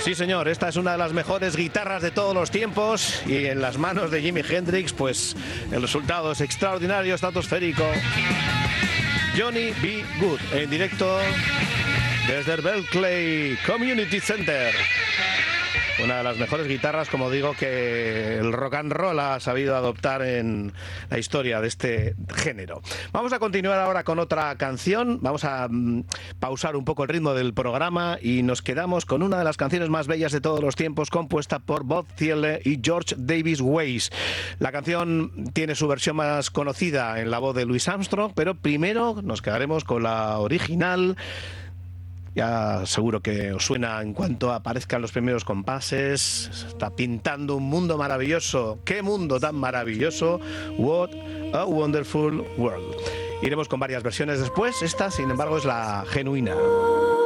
Sí, señor, esta es una de las mejores guitarras de todos los tiempos y en las manos de Jimi Hendrix, pues el resultado es extraordinario, estratosférico. Johnny B. Good, en directo desde el Berkeley Community Center. Una de las mejores guitarras, como digo, que el rock and roll ha sabido adoptar en la historia de este género. Vamos a continuar ahora con otra canción. Vamos a pausar un poco el ritmo del programa y nos quedamos con una de las canciones más bellas de todos los tiempos, compuesta por Bob Thiele y George Davis Weiss. La canción tiene su versión más conocida en la voz de Louis Armstrong, pero primero nos quedaremos con la original. Ya seguro que os suena en cuanto aparezcan los primeros compases. Está pintando un mundo maravilloso. ¡Qué mundo tan maravilloso! What a wonderful world. Iremos con varias versiones después. Esta, sin embargo, es la genuina.